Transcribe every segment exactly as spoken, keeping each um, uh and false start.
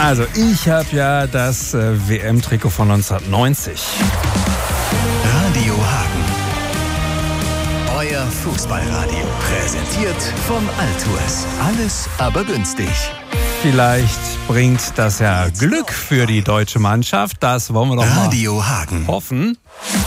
Also, ich habe ja das äh, W M-Trikot von neunzehnhundertneunzig. Radio Hagen. Euer Fußballradio. Präsentiert von Altours. Alles aber günstig. Vielleicht bringt das ja Glück für die deutsche Mannschaft. Das wollen wir doch mal Radio Hagen. hoffen.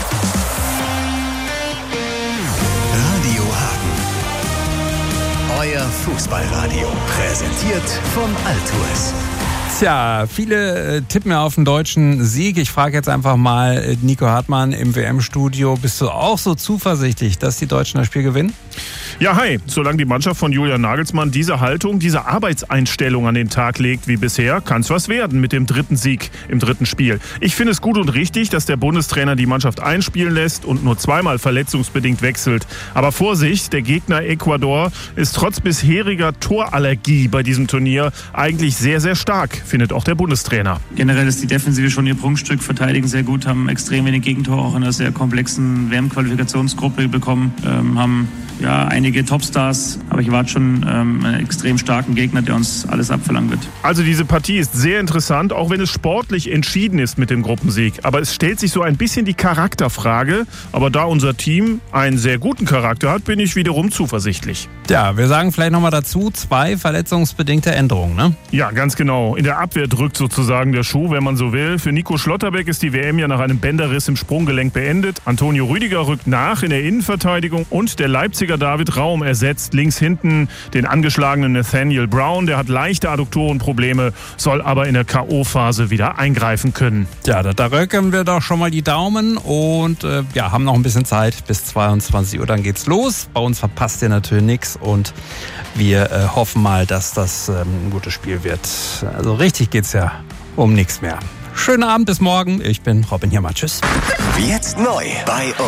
Radio Hagen. Euer Fußballradio. Präsentiert von Altours. Tja, viele äh, tippen ja auf den deutschen Sieg. Ich frage jetzt einfach mal äh, Nico Hartmann im W M-Studio. Bist du auch so zuversichtlich, dass die Deutschen das Spiel gewinnen? Ja, hi. Solange die Mannschaft von Julian Nagelsmann diese Haltung, diese Arbeitseinstellung an den Tag legt wie bisher, kann es was werden mit dem dritten Sieg im dritten Spiel. Ich finde es gut und richtig, dass der Bundestrainer die Mannschaft einspielen lässt und nur zweimal verletzungsbedingt wechselt. Aber Vorsicht, der Gegner Ecuador ist trotz bisheriger Torallergie bei diesem Turnier eigentlich sehr, sehr stark, findet auch der Bundestrainer. Generell ist die Defensive schon ihr Prunkstück, verteidigen sehr gut, haben extrem wenig Gegentore auch in einer sehr komplexen W M-Qualifikationsgruppe bekommen, ähm, haben ja einige Topstars, aber ich erwarte schon ähm, einen extrem starken Gegner, der uns alles abverlangen wird. Also diese Partie ist sehr interessant, auch wenn es sportlich entschieden ist mit dem Gruppensieg. Aber es stellt sich so ein bisschen die Charakterfrage. Aber da unser Team einen sehr guten Charakter hat, bin ich wiederum zuversichtlich. Ja, wir sagen vielleicht nochmal dazu, zwei verletzungsbedingte Änderungen, ne? Ja, ganz genau. In der Abwehr drückt sozusagen der Schuh, wenn man so will. Für Nico Schlotterbeck ist die W M ja nach einem Bänderriss im Sprunggelenk beendet. Antonio Rüdiger rückt nach in der Innenverteidigung und der Leipziger David Raum ersetzt links hinten den angeschlagenen Nathaniel Brown. Der hat leichte Adduktorenprobleme, soll aber in der K O-Phase wieder eingreifen können. Ja, da, da röcken wir doch schon mal die Daumen und äh, ja, haben noch ein bisschen Zeit bis zweiundzwanzig Uhr, dann geht's los. Bei uns verpasst ihr natürlich nichts und wir äh, hoffen mal, dass das ähm, ein gutes Spiel wird. Also richtig geht's ja um nichts mehr. Schönen Abend, bis morgen. Ich bin Robin Hiermann. Tschüss. Jetzt neu bei